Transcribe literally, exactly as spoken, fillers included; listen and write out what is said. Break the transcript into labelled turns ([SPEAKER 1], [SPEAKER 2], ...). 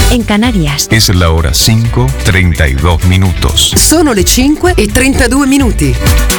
[SPEAKER 1] en Canarias.
[SPEAKER 2] Es la hora cinco, treinta y dos minutos.
[SPEAKER 3] Sono le cinque e trentadue minuti.